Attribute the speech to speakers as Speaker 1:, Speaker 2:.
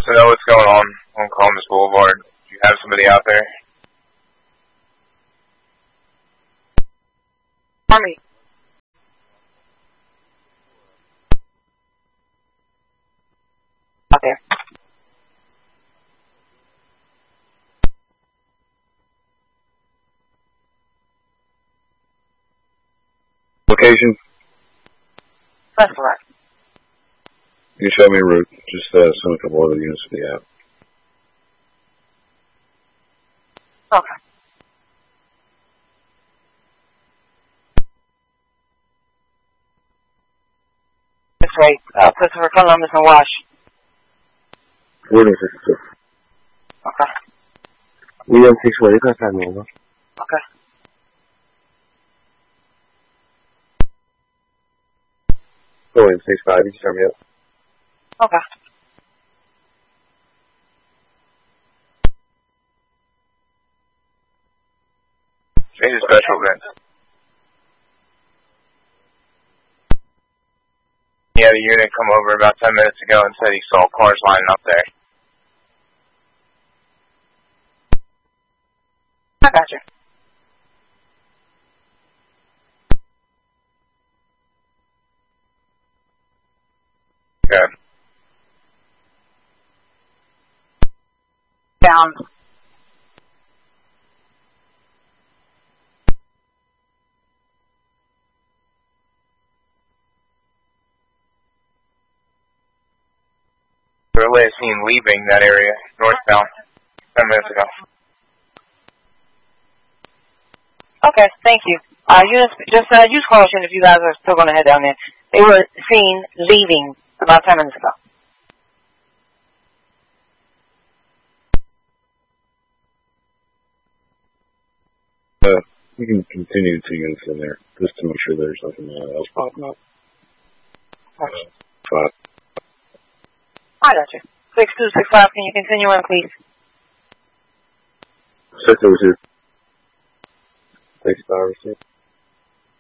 Speaker 1: to know what's going on Columbus Boulevard. Do you have somebody out there?
Speaker 2: Army. Out there.
Speaker 3: Location?
Speaker 2: That's correct.
Speaker 3: You show me a route. Just send a couple other units to the app.
Speaker 2: Okay. That's right. Christopher Columbus and Wash.
Speaker 3: Waiting 66.
Speaker 2: Okay.
Speaker 3: William 6 一个站名吗
Speaker 2: Okay.
Speaker 3: William 65, you start me up.
Speaker 2: Okay.
Speaker 1: Change the special event. He had a unit come over about 10 minutes ago and said he saw cars lining up there.
Speaker 2: I got you.
Speaker 1: Good.
Speaker 2: Down.
Speaker 1: Relay is seen leaving that area northbound 10 minutes ago.
Speaker 2: Okay, thank you. Units, just use caution if you guys are still going to head down there. They were seen leaving about 10 minutes ago.
Speaker 3: We can continue 2 units in there, just to make sure there's nothing else popping up. Five.
Speaker 2: I got you. 6265, can you continue on, please?
Speaker 3: 602. 65 receipt.